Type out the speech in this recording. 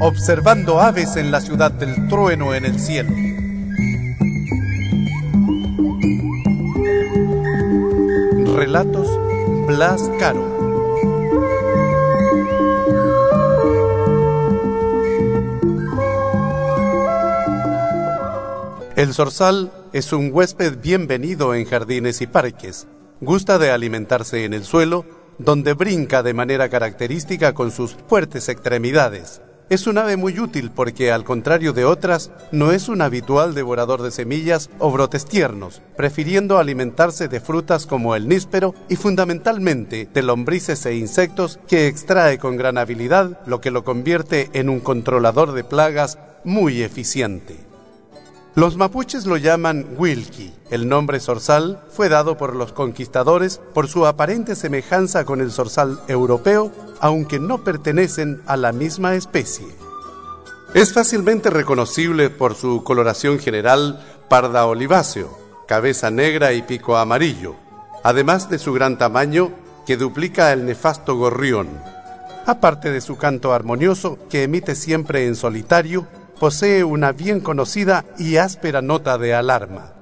observando aves en la ciudad del trueno en el cielo. Relatos Blas Caro. El zorzal es un huésped bienvenido en jardines y parques. Gusta de alimentarse en el suelo, donde brinca de manera característica con sus fuertes extremidades. Es un ave muy útil porque, al contrario de otras, no es un habitual devorador de semillas o brotes tiernos, prefiriendo alimentarse de frutas como el níspero y fundamentalmente de lombrices e insectos que extrae con gran habilidad, lo que lo convierte en un controlador de plagas muy eficiente. Los mapuches lo llaman Wilki. El nombre zorzal fue dado por los conquistadores por su aparente semejanza con el zorzal europeo, aunque no pertenecen a la misma especie. Es fácilmente reconocible por su coloración general parda oliváceo, cabeza negra y pico amarillo, además de su gran tamaño que duplica el nefasto gorrión. Aparte de su canto armonioso que emite siempre en solitario, posee una bien conocida y áspera nota de alarma.